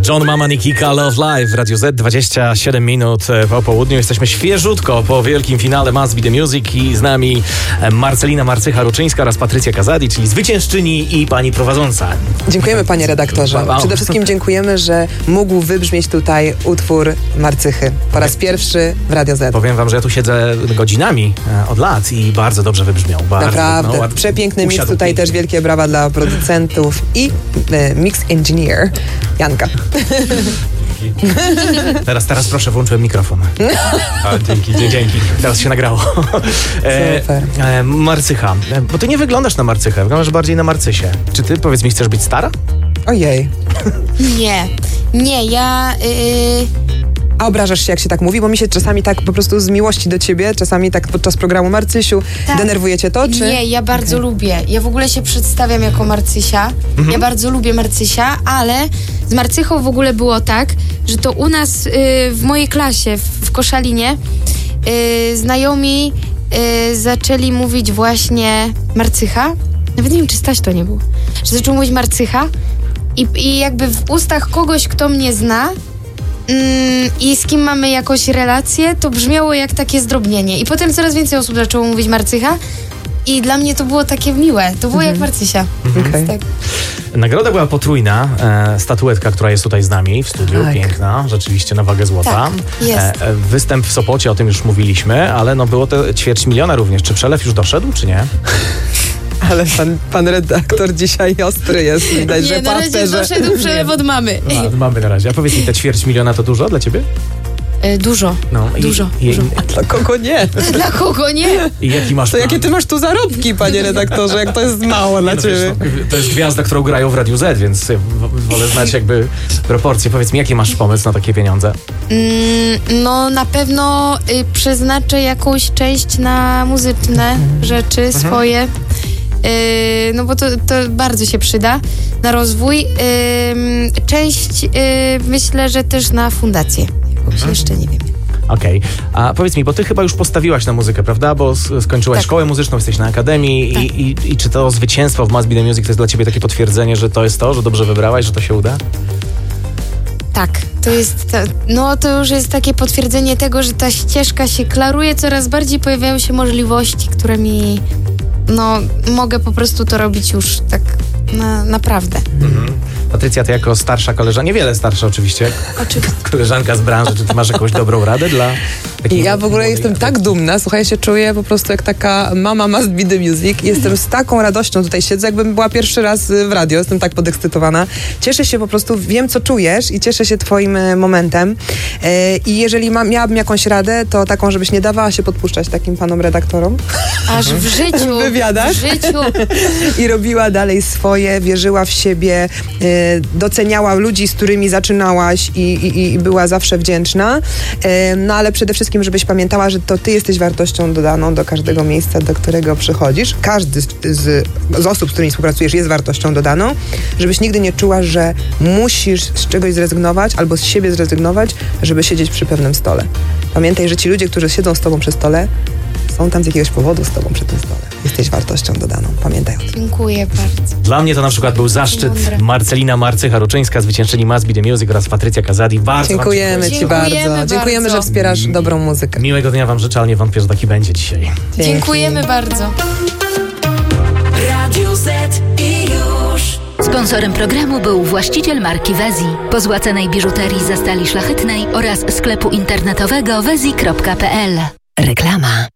John Mama Nikika Love Live w Radiu Z, 27 minut po południu. Jesteśmy świeżutko po wielkim finale Must Be The Music i z nami Marcelina Marcycha-Ruczyńska oraz Patrycja Kazadi, czyli zwyciężczyni i pani prowadząca. Dziękujemy, panie redaktorze. Przede wszystkim dziękujemy, że mógł wybrzmieć tutaj utwór Marcychy po raz pierwszy w Radio Z. Powiem wam, że ja tu siedzę godzinami od lat i bardzo dobrze wybrzmiał. Bardzo, naprawdę. Przepiękny mix. Tutaj pięknie. Też wielkie brawa dla producentów i mix engineer Janka. Teraz proszę, włączyłem mikrofon. Dzięki. Teraz się nagrało. Super. Marcycha, bo ty nie wyglądasz na Marcychę, wyglądasz bardziej na Marcysię. Czy ty, powiedz mi, chcesz być stara? Ojej. Nie, ja... A obrażasz się, jak się tak mówi? Bo mi się czasami tak po prostu z miłości do ciebie, czasami tak podczas programu Marcysiu, denerwuje cię to, czy? Nie, ja bardzo lubię. Ja w ogóle się przedstawiam jako Marcysia. Ja bardzo lubię Marcysia, ale z Marcychą w ogóle było tak, że to u nas w mojej klasie w Koszalinie znajomi zaczęli mówić właśnie Marcycha. Nawet nie wiem, czy Staś to nie był. Że zaczął mówić Marcycha i jakby w ustach kogoś, kto mnie zna, i z kim mamy jakąś relację, to brzmiało jak takie zdrobnienie. I potem coraz więcej osób zaczęło mówić Marcycha i dla mnie to było takie miłe. To było jak Marcysia. Okay. Tak. Nagroda była potrójna. Statuetka, która jest tutaj z nami w studiu, piękna, rzeczywiście na wagę złota. Tak, jest. Występ w Sopocie, o tym już mówiliśmy, ale no było to 250 000 również. Czy przelew już doszedł, czy nie? Ale pan redaktor dzisiaj ostry jest. Widać, że na razie doszedł przelew od mamy. Mamy na razie. A powiedz mi, te 250 000 to dużo dla ciebie? Dużo. Dużo. A dla kogo nie? Dla kogo nie? I jaki masz to plan? Jakie ty masz tu zarobki, panie redaktorze, jak to jest mało dla ciebie? Wiesz, to jest gwiazda, którą grają w Radiu Z, więc wolę znać jakby proporcje. Powiedz mi, jaki masz pomysł na takie pieniądze? No na pewno przeznaczę jakąś część na muzyczne rzeczy swoje. No bo to bardzo się przyda na rozwój. Część myślę, że też na fundację. Jeszcze nie wiem. Okej. A powiedz mi, bo ty chyba już postawiłaś na muzykę, prawda? Bo skończyłaś szkołę muzyczną, jesteś na akademii i czy to zwycięstwo w Must Be The Music to jest dla ciebie takie potwierdzenie, że to jest to, że dobrze wybrałaś, że to się uda? Tak, to już jest takie potwierdzenie tego, że ta ścieżka się klaruje, coraz bardziej pojawiają się możliwości, które mi mogę po prostu to robić już tak naprawdę. Patrycja, ty jako starsza koleżanka, niewiele starsza oczywiście, koleżanka z branży, czy ty masz jakąś dobrą radę dla takiej... Ja w ogóle jestem tak dumna, słuchaj, ja się czuję po prostu jak taka mama Must Be The Music. Jestem z taką radością tutaj siedzę, jakbym była pierwszy raz w radio, jestem tak podekscytowana. Cieszę się po prostu, wiem co czujesz i cieszę się twoim momentem. I jeżeli miałabym jakąś radę, to taką, żebyś nie dawała się podpuszczać takim panom redaktorom. Aż w życiu. W wywiadach. W życiu. I robiła dalej swoje, wierzyła w siebie, doceniała ludzi, z którymi zaczynałaś i była zawsze wdzięczna. No ale przede wszystkim, żebyś pamiętała, że to ty jesteś wartością dodaną do każdego miejsca, do którego przychodzisz. Każdy z osób, z którymi współpracujesz, jest wartością dodaną. Żebyś nigdy nie czuła, że musisz z czegoś zrezygnować albo z siebie zrezygnować, żeby siedzieć przy pewnym stole. Pamiętaj, że ci ludzie, którzy siedzą z tobą przy stole, są tam z jakiegoś powodu z tobą przy tym stole. Jesteś wartością dodaną. Pamiętaj o tym. Dziękuję bardzo. Dla mnie to na przykład był zaszczyt. Marcelina Marcycha-Ruczyńska, zwyciężczyni Must Be The Music oraz Patrycja Kazadi. Bardzo dziękujemy ci bardzo. Dziękujemy, że wspierasz dobrą muzykę. Miłego dnia wam życzę, ale nie wątpię, że taki będzie dzisiaj. Dziękujemy bardzo. Radio Z i już. Sponsorem programu był właściciel marki Wezi, pozłacanej biżuterii ze stali szlachetnej oraz sklepu internetowego wezi.pl. Reklama.